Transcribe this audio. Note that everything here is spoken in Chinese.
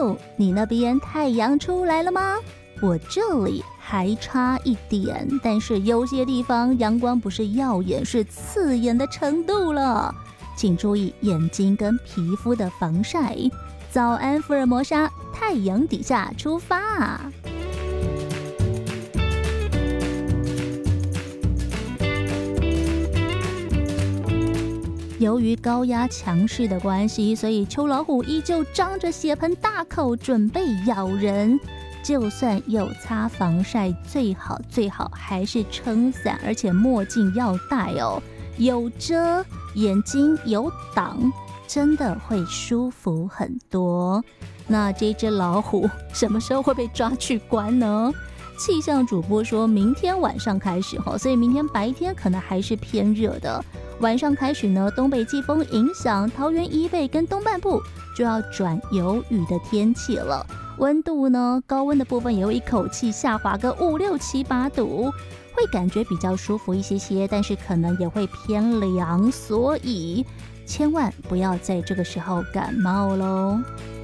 哦，你那边太阳出来了吗？我这里还差一点，但是有些地方阳光不是耀眼，是刺眼的程度了。请注意眼睛跟皮肤的防晒。早安福尔摩沙，太阳底下出发。由于高压强势的关系，所以秋老虎依旧张着血盆大口准备咬人。就算有擦防晒，最好还是撑伞，而且墨镜要戴哦，有遮，眼睛有挡，真的会舒服很多。那这只老虎什么时候会被抓去关呢？气象主播说明天晚上开始，所以明天白天可能还是偏热的。晚上开始呢，东北季风影响，桃园以北跟东半部就要转有雨的天气了。温度呢，高温的部分也会一口气下滑个5、6、7、8度，会感觉比较舒服一些，但是可能也会偏凉，所以千万不要在这个时候感冒咯。